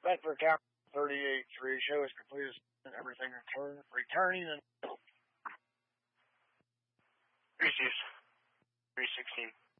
Bedford County 38-3. Show is completed and everything returning and Received. 316.